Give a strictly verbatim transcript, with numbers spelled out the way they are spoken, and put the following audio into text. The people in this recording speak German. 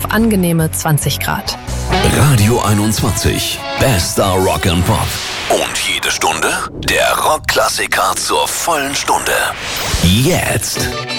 auf angenehme zwanzig Grad. Radio einundzwanzig. Bester Rock and Pop. Und jede Stunde der Rockklassiker zur vollen Stunde. Jetzt.